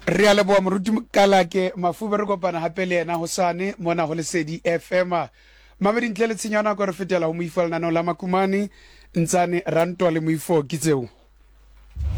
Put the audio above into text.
re a leboa moruti Kalake Mafube re kopana hape le ena hosane mona ho Lesedi FM mabedi ntle le tshenyana go re fetela ho moifo lenaneo la Makumane ntsane rantwa le moifo ke tseo